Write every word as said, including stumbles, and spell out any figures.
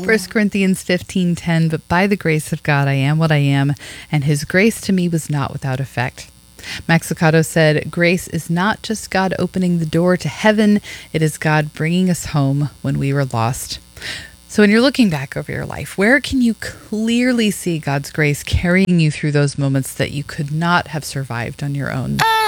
First Corinthians fifteen ten, but by the grace of God I am what I am, and his grace to me was not without effect. Max Lucado said, grace is not just God opening the door to heaven, it is God bringing us home when we were lost. So when you're looking back over your life, where can you clearly see God's grace carrying you through those moments that you could not have survived on your own?